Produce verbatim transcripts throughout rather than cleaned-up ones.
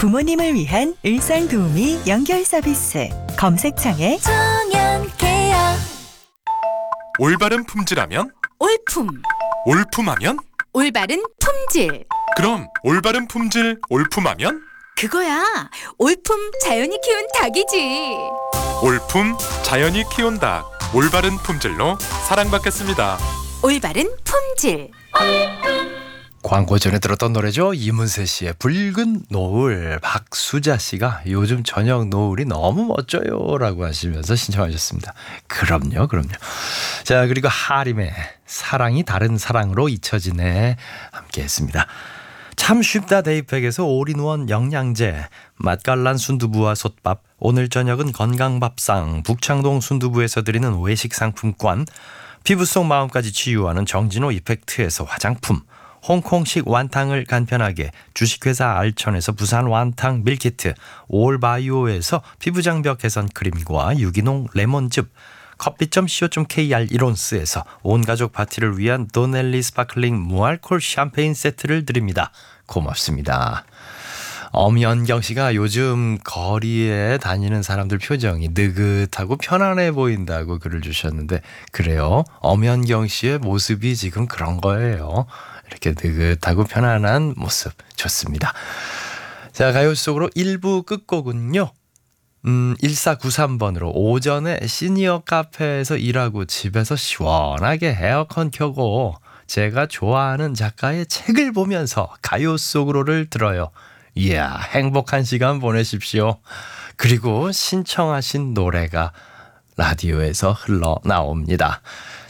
부모님을 위한 일상도우미 연결 서비스. 검색창에 청년케어. 올바른 품질하면? 올품. 올품하면? 올바른 품질. 그럼 올바른 품질 올품하면? 그거야. 올품 자연이 키운 닭이지. 올품 자연이 키운 닭. 올바른 품질로 사랑받겠습니다. 올바른 품질. 광고 전에 들었던 노래죠. 이문세 씨의 붉은 노을. 박수자 씨가 요즘 저녁 노을이 너무 멋져요 라고 하시면서 신청하셨습니다. 그럼요 그럼요. 자, 그리고 하림의 사랑이 다른 사랑으로 잊혀지네 함께 했습니다. 참 쉽다 데이팩에서 올인원 영양제, 맛깔난 순두부와 솥밥, 오늘 저녁은 건강밥상, 북창동 순두부에서 드리는 외식 상품권, 피부 속 마음까지 치유하는 정진호 이펙트에서 화장품, 홍콩식 완탕을 간편하게 주식회사 알천에서 부산 완탕 밀키트, 올바이오에서 피부장벽 개선 크림과 유기농 레몬즙, 커피 점 씨오 점 케이알 이론스에서 온가족 파티를 위한 도넬리 스파클링 무알콜 샴페인 세트를 드립니다. 고맙습니다. 엄연경 씨가 요즘 거리에 다니는 사람들 표정이 느긋하고 편안해 보인다고 글을 주셨는데, 그래요. 엄연경 씨의 모습이 지금 그런 거예요. 이렇게 느긋하고 편안한 모습 좋습니다. 자, 가요 속으로 일 부 끝곡은요. 음, 일사구삼 번으로 오전에 시니어 카페에서 일하고 집에서 시원하게 에어컨 켜고 제가 좋아하는 작가의 책을 보면서 가요 속으로를 들어요. 이야, 행복한 시간 보내십시오. 그리고 신청하신 노래가 라디오에서 흘러나옵니다.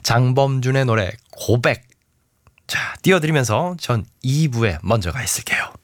장범준의 노래 고백. 자, 띄워드리면서 전 이 부에 먼저 가 있을게요.